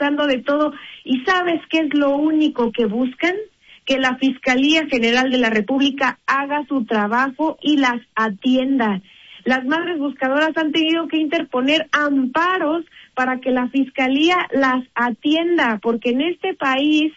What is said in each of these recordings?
acusando de todo. ¿Y sabes qué es lo único que buscan? Que la Fiscalía General de la República haga su trabajo y las atienda. Las madres buscadoras han tenido que interponer amparos para que la Fiscalía las atienda, porque en este país,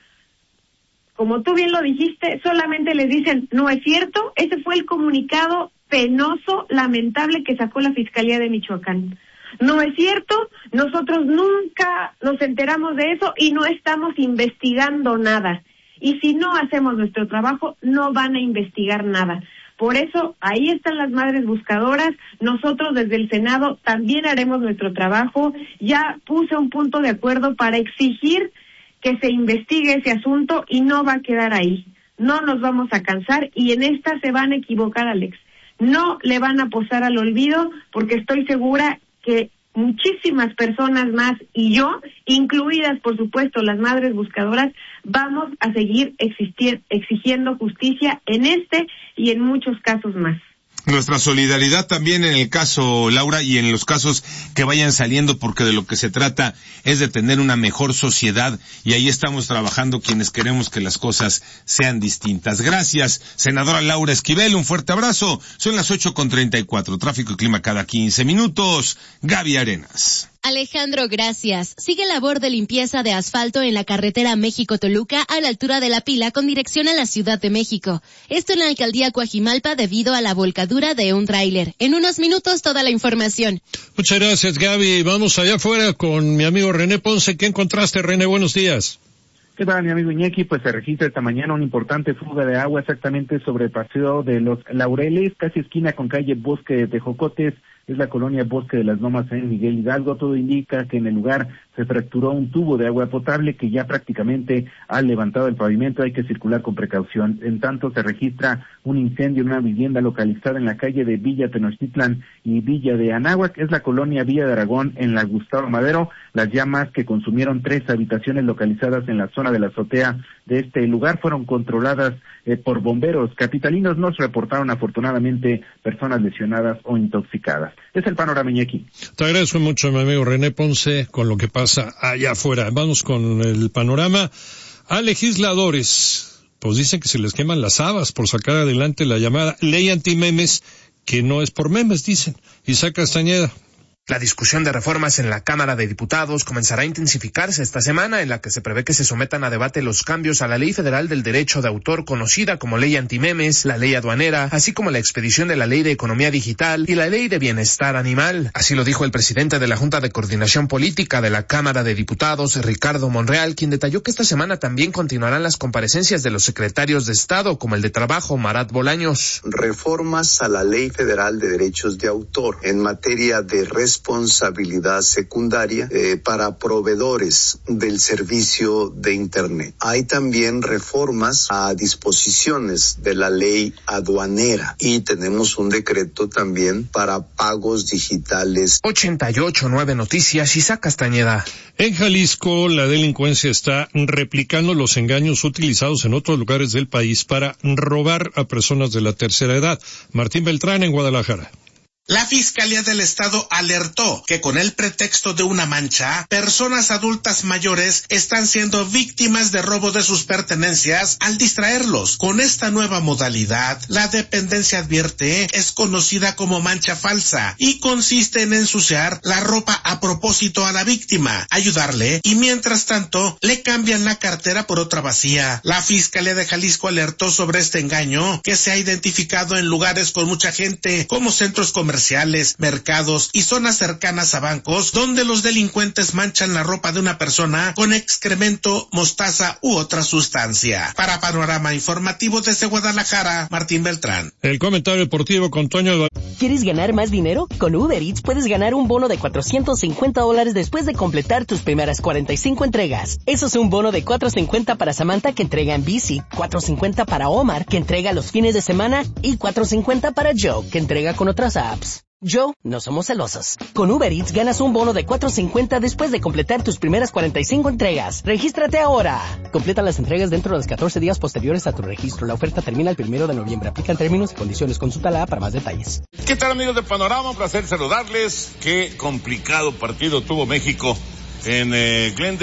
como tú bien lo dijiste, solamente les dicen, no es cierto. Ese fue el comunicado penoso, lamentable que sacó la Fiscalía de Michoacán. No es cierto, nosotros nunca nos enteramos de eso y no estamos investigando nada. Y si no hacemos nuestro trabajo, no van a investigar nada. Por eso, ahí están las madres buscadoras. Nosotros desde el Senado también haremos nuestro trabajo. Ya puse un punto de acuerdo para exigir que se investigue ese asunto y no va a quedar ahí. No nos vamos a cansar y en esta se van a equivocar, Alex. No le van a posar al olvido porque estoy segura que muchísimas personas más y yo, incluidas por supuesto las madres buscadoras, vamos a seguir exigiendo justicia en este y en muchos casos más. Nuestra solidaridad también en el caso, Laura, y en los casos que vayan saliendo, porque de lo que se trata es de tener una mejor sociedad, y ahí estamos trabajando quienes queremos que las cosas sean distintas. Gracias, senadora Laura Esquivel, un fuerte abrazo. Son las 8:34, tráfico y clima cada 15 minutos. Gaby Arenas. Alejandro, gracias. Sigue labor de limpieza de asfalto en la carretera México-Toluca a la altura de La Pila con dirección a la Ciudad de México. Esto en la alcaldía Coajimalpa debido a la volcadura de un tráiler. En unos minutos toda la información. Muchas gracias, Gaby. Vamos allá afuera con mi amigo René Ponce. ¿Qué encontraste, René? Buenos días. ¿Qué tal, mi amigo Iñaki? Pues se registra esta mañana una importante fuga de agua exactamente sobre el paseo de los Laureles, casi esquina con calle Bosque de Tejocotes. Es la colonia Bosque de las Lomas en Miguel Hidalgo. Todo indica que en el lugar se fracturó un tubo de agua potable que ya prácticamente ha levantado el pavimento. Hay que circular con precaución. En tanto, se registra un incendio en una vivienda localizada en la calle de Villa Tenochtitlan y Villa de Anáhuac. Es la colonia Villa de Aragón en la Gustavo Madero. Las llamas que consumieron 3 habitaciones localizadas en la zona de la azotea de este lugar fueron controladas por bomberos. Capitalinos no se reportaron afortunadamente personas lesionadas o intoxicadas. Es el panorama, Iñaki. Te agradezco mucho, mi amigo René Ponce, con lo que pasa allá afuera. Vamos con el panorama. A legisladores, pues dicen que se les queman las habas por sacar adelante la llamada ley antimemes, que no es por memes, dicen. Isaac Castañeda. La discusión de reformas en la Cámara de Diputados comenzará a intensificarse esta semana, en la que se prevé que se sometan a debate los cambios a la Ley Federal del Derecho de Autor, conocida como Ley Antimemes, la Ley Aduanera, así como la expedición de la Ley de Economía Digital y la Ley de Bienestar Animal. Así lo dijo el presidente de la Junta de Coordinación Política de la Cámara de Diputados, Ricardo Monreal, quien detalló que esta semana también continuarán las comparecencias de los secretarios de Estado, como el de Trabajo, Marat Bolaños. Reformas a la Ley Federal de Derechos de Autor en materia de responsabilidad secundaria para proveedores del servicio de Internet. Hay también reformas a disposiciones de la ley aduanera y tenemos un decreto también para pagos digitales. 88.9 Noticias, Isaac Castañeda. En Jalisco, la delincuencia está replicando los engaños utilizados en otros lugares del país para robar a personas de la tercera edad. Martín Beltrán, en Guadalajara. La Fiscalía del Estado alertó que con el pretexto de una mancha, personas adultas mayores están siendo víctimas de robo de sus pertenencias al distraerlos. Con esta nueva modalidad, la dependencia advierte es conocida como mancha falsa y consiste en ensuciar la ropa a propósito a la víctima, ayudarle y mientras tanto le cambian la cartera por otra vacía. La Fiscalía de Jalisco alertó sobre este engaño que se ha identificado en lugares con mucha gente como centros comerciales, mercados y zonas cercanas a bancos, donde los delincuentes manchan la ropa de una persona con excremento, mostaza u otra sustancia. Para Panorama Informativo desde Guadalajara, Martín Beltrán. El comentario deportivo con Toño. ¿Quieres ganar más dinero? Con Uber Eats puedes ganar un bono de $450 después de completar tus primeras 45 entregas. Eso es un bono de $450 para Samantha, que entrega en bici, $450 para Omar, que entrega los fines de semana, y $450 para Joe, que entrega con otras apps. Joe, no somos celosos. Con Uber Eats ganas un bono de $450 después de completar tus primeras 45 entregas. ¡Regístrate ahora! Completa las entregas dentro de los 14 días posteriores a tu registro. La oferta termina el 1 de noviembre. Aplican términos y condiciones. Consúltala para más detalles. ¿Qué tal, amigos de Panorama? Un placer saludarles. Qué complicado partido tuvo México en Glendale.